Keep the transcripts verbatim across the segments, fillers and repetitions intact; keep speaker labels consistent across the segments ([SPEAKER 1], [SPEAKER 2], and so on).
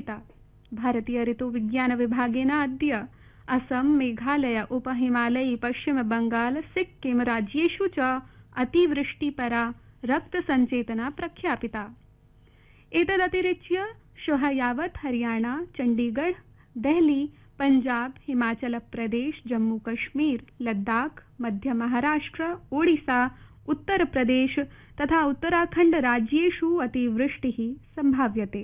[SPEAKER 1] प्रख्यापिता। भारतीय ऋतुविज्ञान विभागेन अद्य असम, मेघालय, उपहिमालयी, पश्चिम बंगाल, सिक्किम राज्येषु च अतिवृष्टिपरा रक्तसञ्चेतना प्रख्यापिता। एतदतिरिच्य श्वः यावत् हरियाणा, चण्डीगढ़, देहली, पंजाब, हिमाचल प्रदेश, जम्मू कश्मीर, लद्दाख, मध्य महाराष्ट्र, ओडिशा, उत्तर प्रदेश तथा उत्तराखंड राज्येषु अतिवृष्टिः संभाव्यते।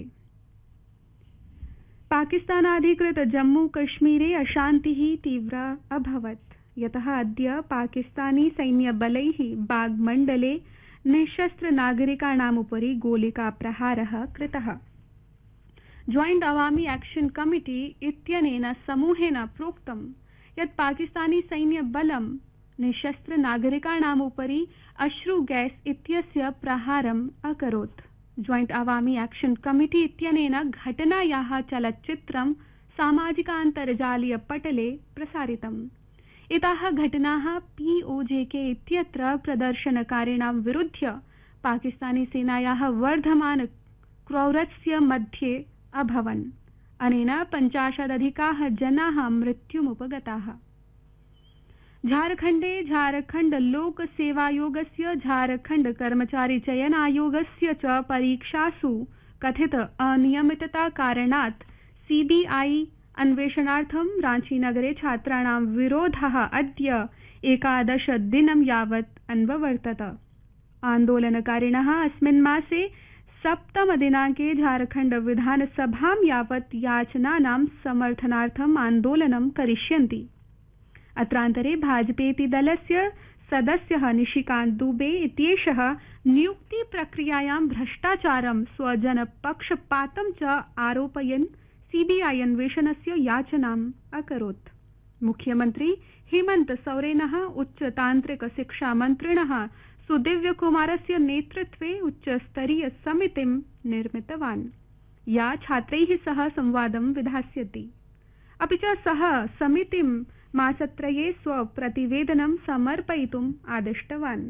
[SPEAKER 1] पाकिस्तानाधिकृत जम्मू कश्मीरे अशान्तिः तीव्रा अभवत्, यतः अद्य पाकिस्तानी सैन्यबलैः बाग मण्डले निःशस्त्र नागरिकाणाम् उपरि गोलिकाप्रहारः कृतः। जॉइंट अवामी एक्शन कमिटी इत्यनेन समूहेन प्रोक्तं यत् पाकिस्तानी सैन्यबलं निःशस्त्र नागरिकाणाम् उपरि अश्रु गैस इत्यस्य प्रहारम् अकरोत्। जॉइंट अवामी एक्शन कमिटी इत्यनेन घटनायाः चलच्चित्रं सामाजिकान्तर्जालीय पटले प्रसारितम्। एताः घटनाः पीओजेके इत्यत्र प्रदर्शनकारिणां विरुध्य पाकिस्तानी सेनायाः वर्धमान क्रौरस्य मध्ये अभवन्। अनेन पञ्चाशदधिकाः जनाः मृत्युमुपगताः। झारखण्डे झारखण्ड लोक सेवायोगस्य, झारखण्ड कर्मचारी चयन आयोगस्य च परीक्षासु कथित अनियमितता कारणात् सीबीआई अन्वेषणार्थं रांचीनगरे छात्राणां विरोधः अद्य एकादश दिनं यावत् अन्वर्तत। आन्दोलनकारिणः अस्मिन् मासे सप्तमदिनाङ्के झारखण्ड विधानसभां यावत् याचनानां समर्थनार्थम् आन्दोलनं करिष्यन्ति। अत्रान्तरे भाजपेति दलस्य सदस्यः निशिकान्त दुबे इत्येषः नियुक्तिप्रक्रियायां भ्रष्टाचारं, स्वजनपक्षपातं च आरोपयन् सीबीआई अन्वेषणस्य याचनाम् अकरोत्। मुख्यमन्त्री हेमन्त सोरेनः उच्चतान्त्रिक शिक्षामन्त्रिणः सुदिव्य कुमारस्य नेतृत्वे उच्चस्तरीय समितिं निर्मितवान्, या छात्रैः सह संवादं विधास्यति। अपि च सः समितिं मासत्रये स्वप्रतिवेदनं समर्पयितुम् आदिष्टवान्।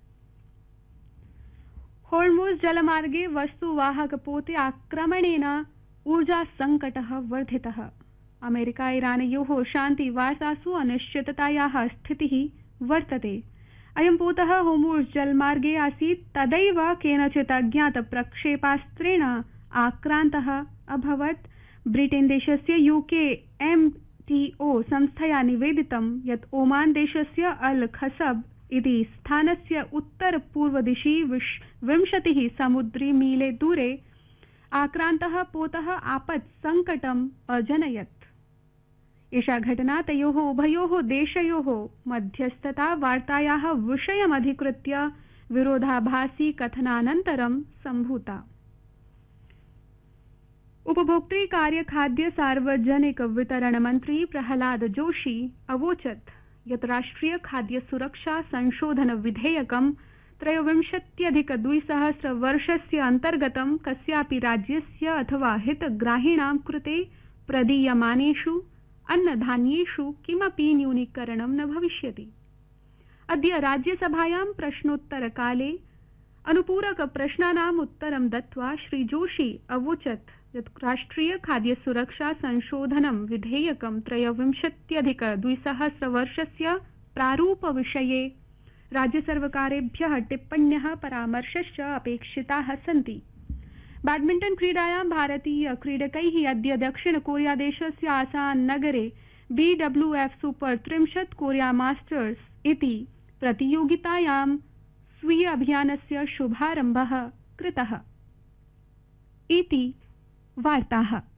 [SPEAKER 1] होर्मुज़ जलमार्गे वस्तुवाहकपोते आक्रमणेन ऊर्जा संकटः वर्धितः। अमेरिका ईरानयोः शान्तिवार्तासु अनिश्चिततायाः स्थितिः वर्तते। अयं पोतः होर्मुज़ जलमार्गे आसीत्, तदैव केनचित् अज्ञात प्रक्षेपास्त्रेण आक्रान्तः अभवत्। ब्रिटेन देशस्य यूके एम टी ओ संस्थया निवेदितं यत् ओमान देशस्य अल खसब इति स्थानस्य उत्तर पूर्वदिशि विंशतिः समुद्रीमीले दूरे आक्रान्तः पोतः आपत् संकटम् अजनयत्। एषा घटना तयोः उभयोः देशयोः मध्यस्थता वार्तायाः विषयमधिकृत्य विरोधाभासी कथनानन्तरं सम्भूता। उपभोक्तृ कार्य खाद्य सार्वजनिक वितरण मंत्री प्रहलाद जोशी अवोचत् यत् राष्ट्रिय खाद्य सुरक्षा संशोधन विधेयकं त्रयोविंशत्यधिक द्विसहस्र वर्षस्य अन्तर्गतं कस्यापि राज्यस्य अथवा हितग्राहिणां कृते प्रदीयमानेषु अन्नधान्येषु किमपि न्यूनीकरणं न भविष्यति। अद्य राज्यसभायां प्रश्नोत्तरकाले अनुपूरक प्रश्नानाम् उत्तरं दत्त्वा श्री जोशी अवोचत् यत् राष्ट्रिय खाद्य सुरक्षा संशोधनं विधेयकं त्रयोविंशत्यधिक द्विसहस्र वर्षस्य प्रारूप विषये राज्यसर्वकारेभ्यः टिप्पण्यः परामर्शश्च अपेक्षिताः सन्ति। बैडमिण्टन क्रीडायां भारतीय क्रीडकैः अद्य दक्षिण कोरिया देशस्य आसान नगरे बी डब्ल्यू एफ सुपर त्रिंशत् कोरिया मास्टर्स इति प्रतियोगितायां स्वीय अभियानस्य शुभारम्भः कृतः। इति वार्ताः।